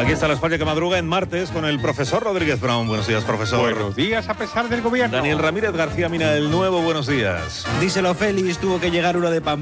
Aquí está la España que madruga en martes con el profesor Rodríguez Brown. Buenos días, profesor. Buenos días a pesar del gobierno. Daniel Ramírez García Mina, el nuevo. Buenos días. Díselo, Félix, tuvo que llegar uno de Pamplona.